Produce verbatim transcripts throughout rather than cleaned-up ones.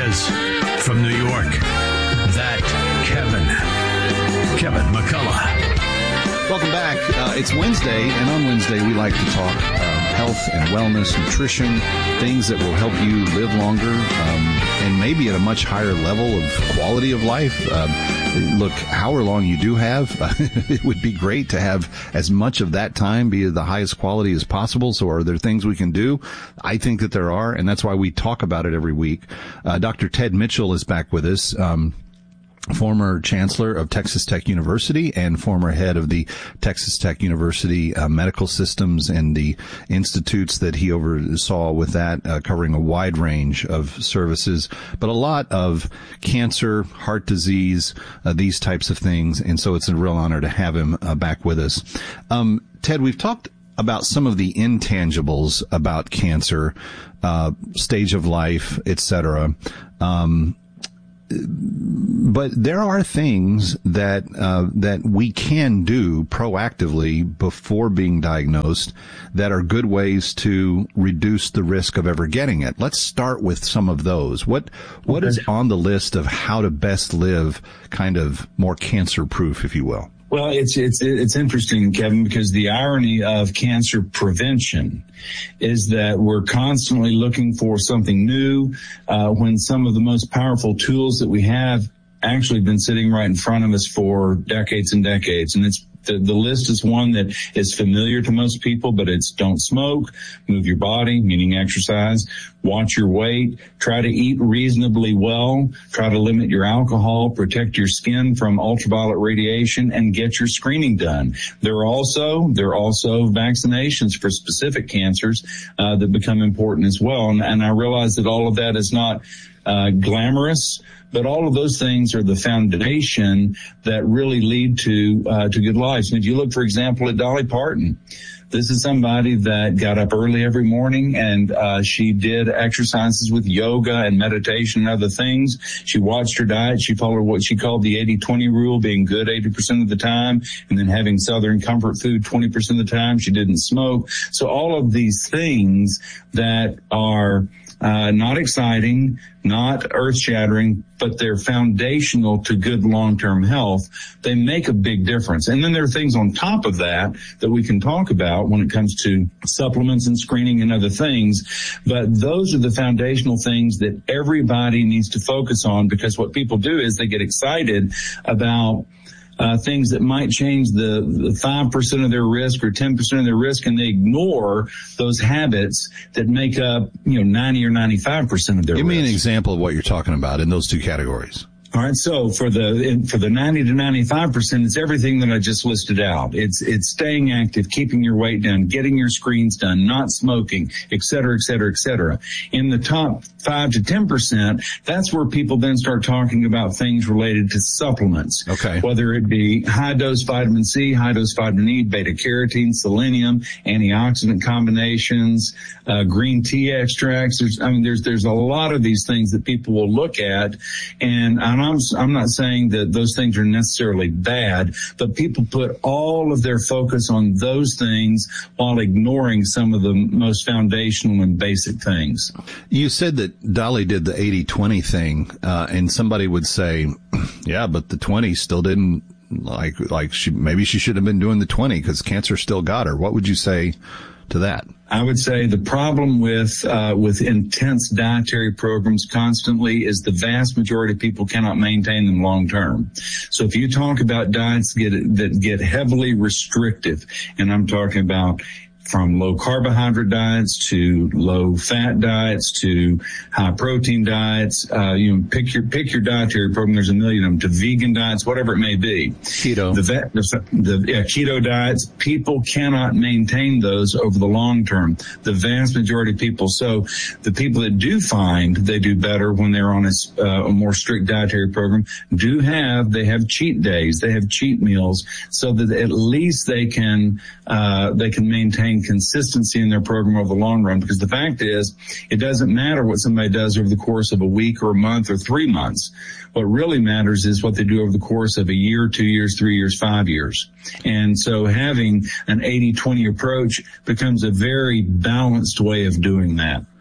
says from New York, that Kevin, Kevin McCullough. Welcome back. Uh, it's Wednesday, and on Wednesday we like to talk uh, health and wellness, nutrition, things that will help you live longer, um, and maybe at a much higher level of quality of life. Um, look, however long you do have, it would be great to have as much of that time be the highest quality as possible. So are there things we can do? I think that there are, and that's why we talk about it every week. Uh, Doctor Ted Mitchell is back with us. Um, former chancellor of Texas Tech University and former head of the Texas Tech University uh, medical systems and the institutes that he oversaw with that, uh, covering a wide range of services, but a lot of cancer, heart disease, uh, these types of things. And so it's a real honor to have him uh, back with us. Um, Ted, we've talked about some of the intangibles about cancer, uh, stage of life, et cetera. Um, But there are things that uh, that we can do proactively before being diagnosed that are good ways to reduce the risk of ever getting it. Let's start with some of those. What what okay. is on the list of how to best live kind of more cancer-proof, if you will? Well, it's it's it's interesting, Kevin, because the irony of cancer prevention is that we're constantly looking for something new uh, when some of the most powerful tools that we have actually been sitting right in front of us for decades and decades. And it's The, the list is one that is familiar to most people, but it's don't smoke, move your body, meaning exercise, watch your weight, try to eat reasonably well, try to limit your alcohol, protect your skin from ultraviolet radiation, and get your screening done. There are also, there are also vaccinations for specific cancers uh, that become important as well. And, and I realize that all of that is not uh, glamorous, but all of those things are the foundation that really lead to uh, to good lives. And if you look, for example, at Dolly Parton, this is somebody that got up early every morning and uh she did exercises with yoga and meditation and other things. She watched her diet. She followed what she called the eighty twenty rule, being good eighty percent of the time and then having Southern comfort food twenty percent of the time. She didn't smoke. So all of these things that are Uh, not exciting, not earth-shattering, but they're foundational to good long-term health. They make a big difference. And then there are things on top of that that we can talk about when it comes to supplements and screening and other things. But those are the foundational things that everybody needs to focus on, because what people do is they get excited about Uh, things that might change the, the five percent of their risk or ten percent of their risk, and they ignore those habits that make up, you know, ninety or ninety-five percent of their risk. Give me an example of what you're talking about in those two categories. All right. So for the, for the ninety to ninety-five percent, it's everything that I just listed out. It's, it's staying active, keeping your weight down, getting your screens done, not smoking, et cetera, et cetera, et cetera. In the top five to ten percent, that's where people then start talking about things related to supplements. Okay. Whether it be high dose vitamin C, high dose vitamin E, beta carotene, selenium, antioxidant combinations, uh, green tea extracts. There's, I mean, there's, there's a lot of these things that people will look at, and I'm I'm, I'm not saying that those things are necessarily bad, but people put all of their focus on those things while ignoring some of the most foundational and basic things. You said that Dolly did the eighty twenty thing, uh, and somebody would say, yeah, but the twenty still didn't, like, like she, maybe she should have been doing the twenty because cancer still got her. What would you say to that? I would say the problem with uh with intense dietary programs constantly is the vast majority of people cannot maintain them long term. So if you talk about diets get, that get heavily restrictive, and I'm talking about from low carbohydrate diets to low fat diets to high protein diets, uh, you know, pick your, pick your dietary program. There's a million of them, to vegan diets, whatever it may be. Keto. The, the, the yeah, keto diets, people cannot maintain those over the long term. The vast majority of people. So the people that do find they do better when they're on a, uh, a more strict dietary program do have, they have cheat days, they have cheat meals, so that at least they can, uh, they can maintain consistency in their program over the long run. Because the fact is, it doesn't matter what somebody does over the course of a week or a month or three months. What really matters is what they do over the course of a year, two years, three years, five years. And so having an eighty twenty approach becomes a very balanced way of doing that.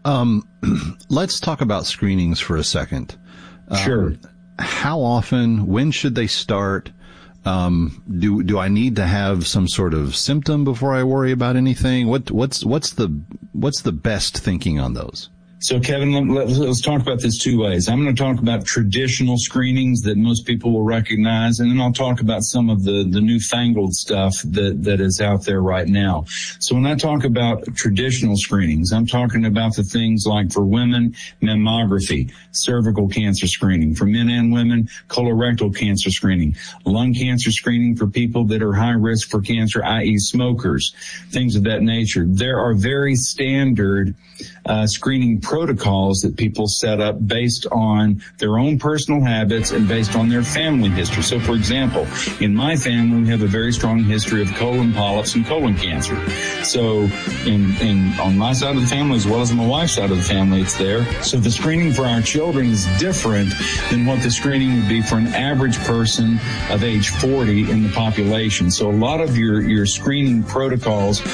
Um, let's talk about screenings for a second. Sure. Um, how often, when should they start? Um, do, do I need to have some sort of symptom before I worry about anything? What, what's, what's the, what's the best thinking on those? So, Kevin, let, let's talk about this two ways. I'm going to talk about traditional screenings that most people will recognize, and then I'll talk about some of the, the newfangled stuff that, that is out there right now. So when I talk about traditional screenings, I'm talking about the things like for women, mammography, cervical cancer screening, for men and women, colorectal cancer screening, lung cancer screening for people that are high risk for cancer, that is smokers, things of that nature. There are very standard uh, screening protocols that people set up based on their own personal habits and based on their family history. So, for example, in my family, we have a very strong history of colon polyps and colon cancer. So, in, in on my side of the family as well as on my wife's side of the family, it's there. So the screening for our children is different than what the screening would be for an average person of age forty in the population. So a lot of your, your screening protocols